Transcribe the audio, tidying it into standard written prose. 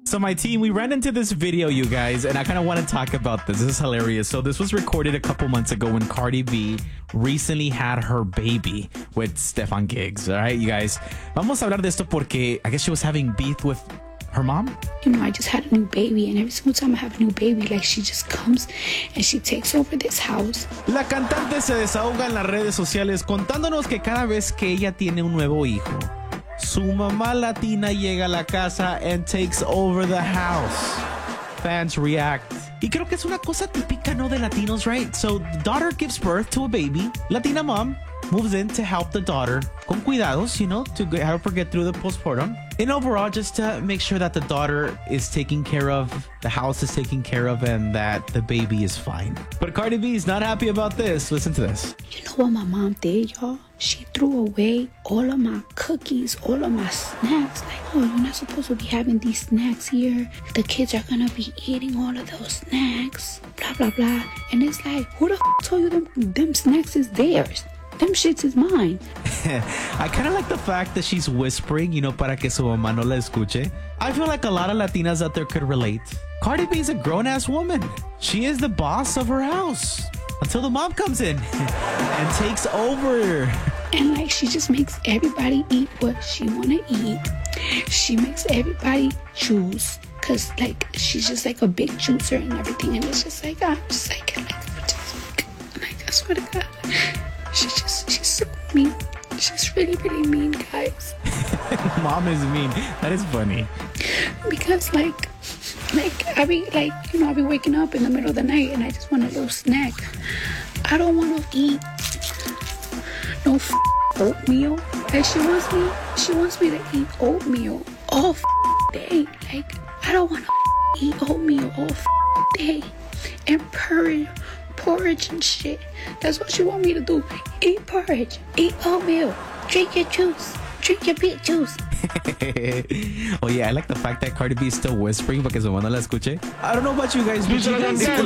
So my team, we ran into this video, you guys, and I kind of want to talk about this. This is hilarious. So this was recorded a couple months ago when Cardi B recently had her baby with Stefan Giggs. All right, you guys. Vamos a hablar de esto porque I guess she was having beef with her mom. You know, I just had a new baby, and every single time I have a new baby, like, she just comes and she takes over this house. La cantante se desahoga en las redes sociales contándonos que cada vez que ella tiene un nuevo hijo, su mamá latina llega a la casa and takes over the house. Fans react. Y creo que es una cosa típica, ¿no? De latinos, right? So, the daughter gives birth to a baby. Latina mom moves in to help the daughter con cuidados, you know, to help her get through the postpartum. And overall, just to make sure that the daughter is taken care of, the house is taken care of, and that the baby is fine. But Cardi B is not happy about this. Listen to this. You know what my mom did, y'all? She threw away all of my cookies, all of my snacks. Like, oh, you're not supposed to be having these snacks here. The kids are gonna be eating all of those snacks. Blah, blah, blah. And it's like, who the told you them snacks is theirs? Them shits is mine. I kind of like the fact that she's whispering, you know, para que su mamá no la escuche. I feel like a lot of Latinas out there could relate. Cardi B is a grown-ass woman. She is the boss of her house until the mom comes in and takes over. And like, she just makes everybody eat what she wanna eat. She makes everybody choose. Cause like, she's just like a big juicer and everything. And it's just like, I'm just like, I swear to God. She's so mean. She's really, really mean, guys. Mom is mean. That is funny. Because like I be like, you know, I be waking up in the middle of the night and I just want a little snack. I don't want to eat no oatmeal. Like, she wants me to eat oatmeal all day. Like, I don't want to eat oatmeal all day and porridge and shit. That's what you want me to do. Eat porridge, eat oatmeal, drink your juice, drink your beet juice. Oh yeah, I like the fact that Cardi B is still whispering porque su mamá no la escuche. I don't know about you guys, but you guys